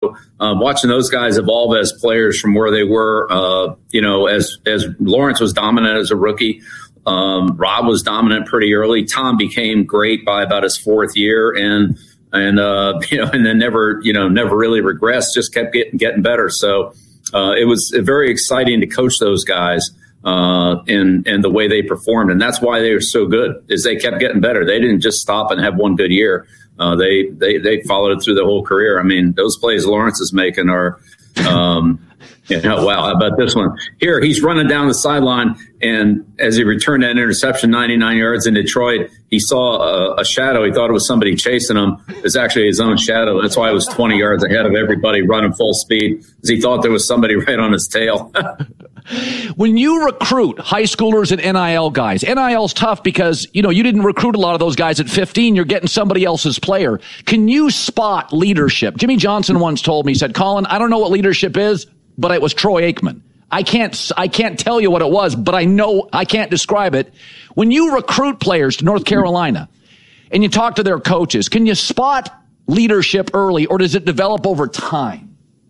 So watching those guys evolve as players from where they were, as Lawrence was dominant as a rookie, Rob was dominant pretty early. Tom became great by about his fourth year, and then never really regressed, just kept getting better. So it was very exciting to coach those guys and the way they performed. And that's why they were so good, is they kept getting better. They didn't just stop and have one good year. They followed it through the whole career. I mean, those plays Lawrence is making are, wow, how about this one? Here, he's running down the sideline, and as he returned that interception 99 yards in Detroit, he saw a shadow. He thought it was somebody chasing him. It's actually his own shadow. That's why he was 20 yards ahead of everybody running full speed, because he thought there was somebody right on his tail. When you recruit high schoolers and NIL guys, NIL's tough because, you didn't recruit a lot of those guys at 15. You're getting somebody else's player. Can you spot leadership? Jimmy Johnson once told me, he said, Colin, I don't know what leadership is, but it was Troy Aikman. I can't tell you what it was, but I know I can't describe it. When you recruit players to North Carolina and you talk to their coaches, can you spot leadership early, or does it develop over time?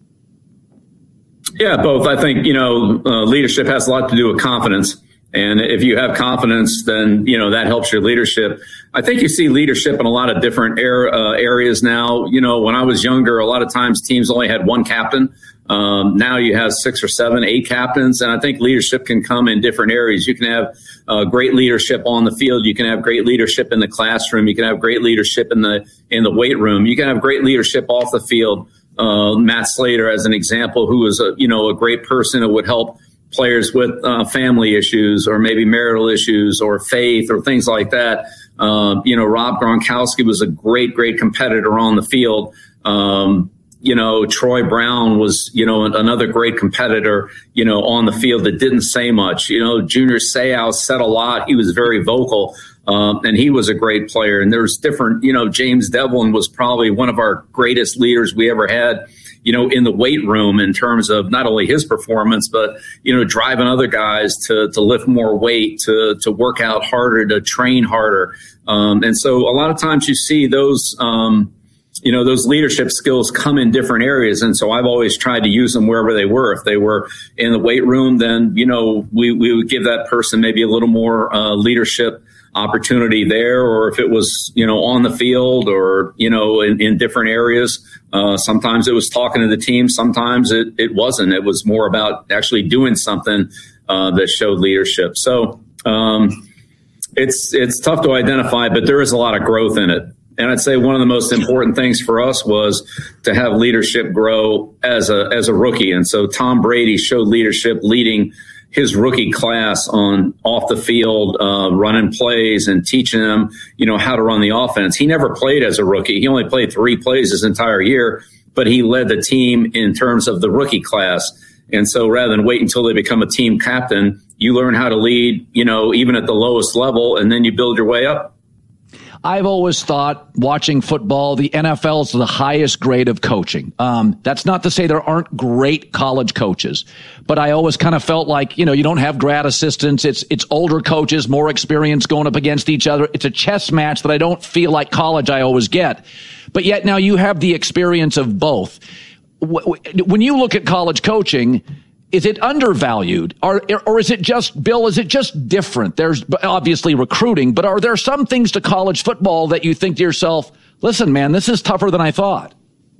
Yeah, both. I think, leadership has a lot to do with confidence. And if you have confidence, then, that helps your leadership. I think you see leadership in a lot of different areas now. When I was younger, a lot of times teams only had one captain. Now you have 6 or 7, 8 captains. And I think leadership can come in different areas. You can have great leadership on the field. You can have great leadership in the classroom. You can have great leadership in the weight room. You can have great leadership off the field. Matt Slater, as an example, who was a great person who would help players with family issues or maybe marital issues or faith or things like that. Rob Gronkowski was a great competitor on the field. Troy Brown was, another great competitor, on the field that didn't say much. Junior Seau said a lot. He was very vocal. And he was a great player. And there's different, James Devlin was probably one of our greatest leaders we ever had, in the weight room in terms of not only his performance, but, driving other guys to lift more weight, to work out harder, to train harder. And so a lot of times you see those, those leadership skills come in different areas. And so I've always tried to use them wherever they were. If they were in the weight room, then, we would give that person maybe a little more leadership opportunity there, or if it was, on the field or, in different areas. Sometimes it was talking to the team. Sometimes it wasn't. It was more about actually doing something that showed leadership. So it's tough to identify, but there is a lot of growth in it. And I'd say one of the most important things for us was to have leadership grow as a rookie. And so Tom Brady showed leadership leading his rookie class off the field, running plays and teaching them, how to run the offense. He never played as a rookie. He only played 3 plays his entire year, but he led the team in terms of the rookie class. And so rather than wait until they become a team captain, you learn how to lead, even at the lowest level, and then you build your way up. I've always thought, watching football, the NFL is the highest grade of coaching. That's not to say there aren't great college coaches, but I always kind of felt like, you don't have grad assistants. It's older coaches, more experience going up against each other. It's a chess match that I don't feel like college I always get. But yet now you have the experience of both. When you look at college coaching, is it undervalued, or is it just, Bill, is it just different? There's obviously recruiting, but are there some things to college football that you think to yourself, listen, man, this is tougher than I thought?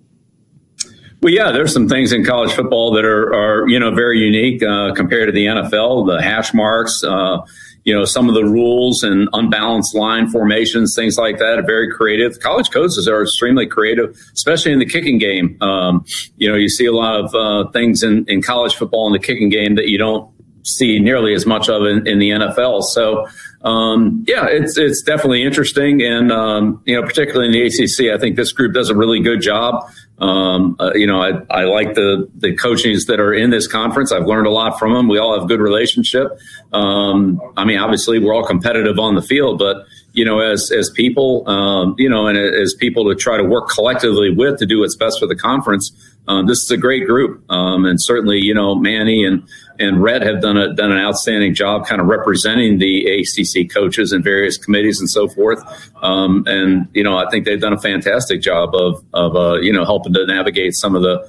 Well, yeah, there's some things in college football that are very unique compared to the NFL, the hash marks, some of the rules and unbalanced line formations, things like that are very creative. College coaches are extremely creative, especially in the kicking game. You see a lot of things in college football in the kicking game that you don't see nearly as much of in the NFL. So, it's definitely interesting. And, particularly in the ACC, I think this group does a really good job. I like the coaches that are in this conference. I've learned a lot from them. We all have good relationship. Obviously we're all competitive on the field, but, as people, and as people to try to work collectively with to do what's best for the conference, this is a great group. And certainly, Manny and Rhett have done an outstanding job kind of representing the ACC coaches and various committees and so forth. I think they've done a fantastic job of helping to navigate some of the